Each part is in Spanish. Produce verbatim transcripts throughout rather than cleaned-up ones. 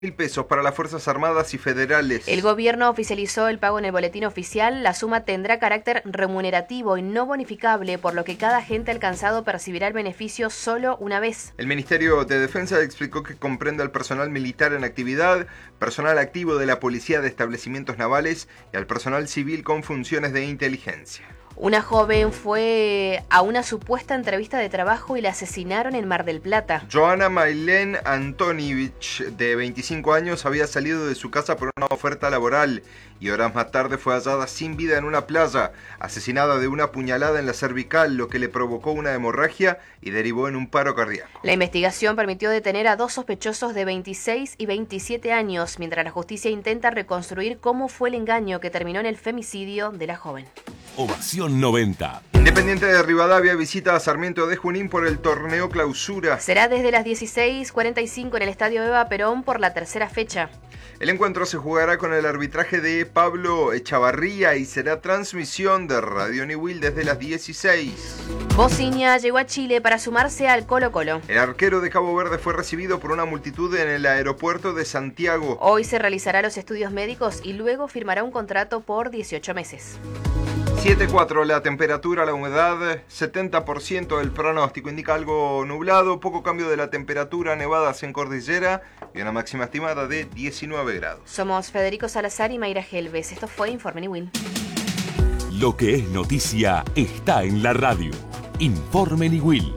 mil pesos para las Fuerzas Armadas y Federales. El gobierno oficializó el pago en el boletín oficial. La suma tendrá carácter remunerativo y no bonificable, por lo que cada agente alcanzado percibirá el beneficio solo una vez. El Ministerio de Defensa explicó que comprende al personal militar en actividad, personal activo de la Policía de Establecimientos Navales y al personal civil con funciones de inteligencia. Una joven fue a una supuesta entrevista de trabajo y la asesinaron en Mar del Plata. Joana Mailén Antonivich, de veinticinco años, había salido de su casa por una oferta laboral y horas más tarde fue hallada sin vida en una playa, asesinada de una puñalada en la cervical, lo que le provocó una hemorragia y derivó en un paro cardíaco. La investigación permitió detener a dos sospechosos de veintiséis y veintisiete años, mientras la justicia intenta reconstruir cómo fue el engaño que terminó en el femicidio de la joven. Ovación noventa. Independiente de Rivadavia visita a Sarmiento de Junín por el torneo Clausura. Será desde las dieciséis cuarenta y cinco en el Estadio Eva Perón por la tercera fecha. El encuentro se jugará con el arbitraje de Pablo Echavarría y será transmisión de Radio Niwil desde las dieciséis. Bociña llegó a Chile para sumarse al Colo-Colo. El arquero de Cabo Verde fue recibido por una multitud en el aeropuerto de Santiago. Hoy se realizará los estudios médicos y luego firmará un contrato por dieciocho meses. siete cuatro la temperatura, la humedad, setenta por ciento el pronóstico indica algo nublado, poco cambio de la temperatura, nevadas en cordillera y una máxima estimada de diecinueve grados. Somos Federico Salazar y Mayra Gelbes. Esto fue Informe Niwil. Lo que es noticia está en la radio. Informe Niwil.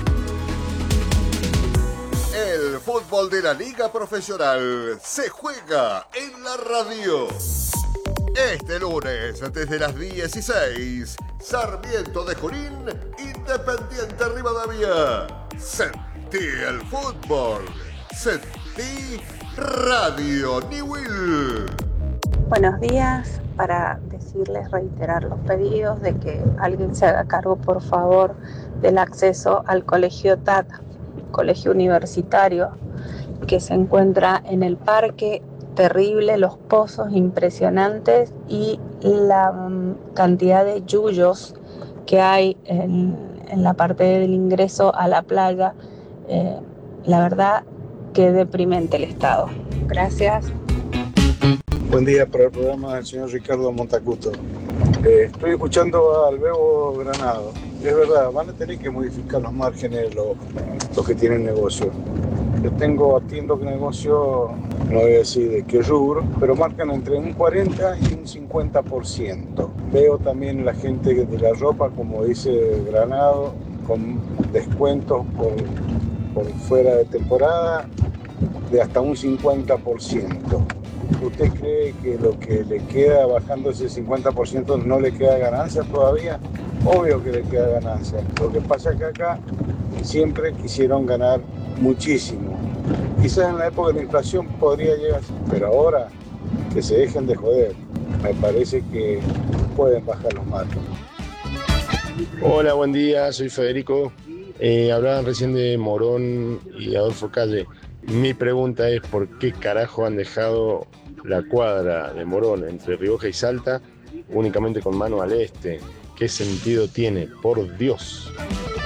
El fútbol de la Liga Profesional se juega en la radio. Este lunes, desde las dieciséis, Sarmiento de Junín, Independiente Rivadavia. Sentí el fútbol. Sentí Radio Niwil. Buenos días. Para decirles, reiterar los pedidos de que alguien se haga cargo, por favor, del acceso al Colegio T A T, Colegio Universitario, que se encuentra en el parque. Terrible, los pozos impresionantes y la um, cantidad de yuyos que hay en, en la parte del ingreso a la playa. Eh, la verdad que deprimente el estado. Gracias. Buen día para el programa del señor Ricardo Montacuto. Eh, estoy escuchando al Bebo Granado. Es verdad, van a tener que modificar los márgenes los, los que tienen negocio. Yo tengo, atiendo que negocio, no voy a decir de qué rubro, pero marcan entre un cuarenta y un cincuenta por ciento. Veo también la gente de la ropa, como dice Granado, con descuentos por, por fuera de temporada de hasta un cincuenta por ciento. ¿Usted cree que lo que le queda bajando ese cincuenta por ciento no le queda ganancia todavía? Obvio que le queda ganancia. Lo que pasa es que acá siempre quisieron ganar muchísimo. Quizás en la época de la inflación podría llegar, pero ahora que se dejen de joder, me parece que pueden bajar los márgenes. Hola, buen día, soy Federico. Eh, hablaban recién de Morón y Adolfo Calle. Mi pregunta es ¿por qué carajo han dejado la cuadra de Morón entre Rioja y Salta únicamente con mano al este? ¿Qué sentido tiene? Por Dios.